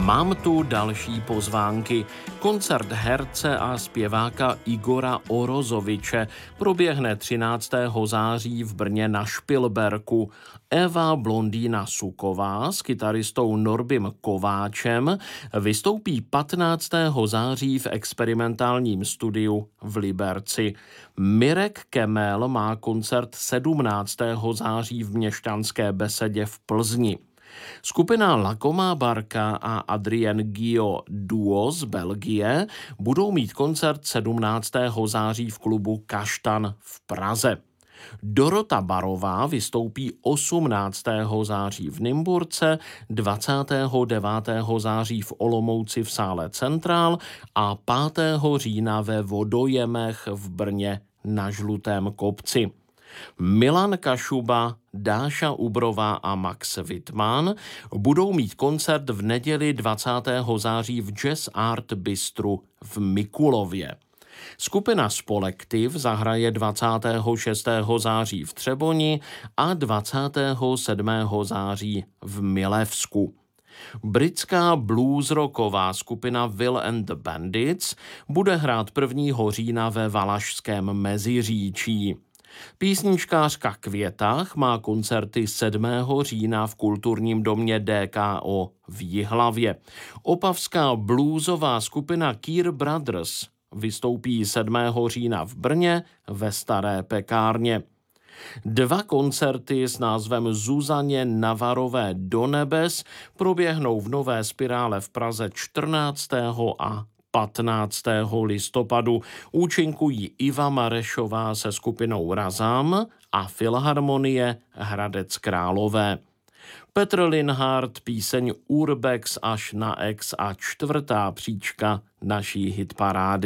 Mám tu další pozvánky. Koncert herce a zpěváka Igora Orozoviče proběhne 13. září v Brně na Špilberku. Eva Blondýna Suková s kytaristou Norbim Kováčem vystoupí 15. září v experimentálním studiu v Liberci. Mirek Kemel má koncert 17. září v Měšťanské besedě v Plzni. Skupina Lakomá Barka a Adrien Gio Duo z Belgie budou mít koncert 17. září v klubu Kaštan v Praze. Dorota Barová vystoupí 18. září v Nymburce, 29. září v Olomouci v sále Centrál a 5. října ve Vodojemech v Brně na Žlutém kopci. Milan Kašuba, Dáša Ubrová a Max Wittmann budou mít koncert v neděli 20. září v Jazz Art Bistru v Mikulově. Skupina Spolektiv zahraje 26. září v Třeboni a 27. září v Milevsku. Britská blues-rocková skupina Will and the Bandits bude hrát 1. října ve Valašském Meziříčí. Písničkářka Květách má koncerty 7. října v kulturním domě DKO v Jihlavě. Opavská bluesová skupina Keir Brothers vystoupí 7. října v Brně ve Staré pekárně. 2 koncerty s názvem Zuzaně Navarové do nebes proběhnou v Nové Spirále v Praze 14. a 15. listopadu. Účinkují Iva Marešová se skupinou Razam a Filharmonie Hradec Králové. Petr Linhart píseň Urbex až na Ex a 4. příčka naší hitparády.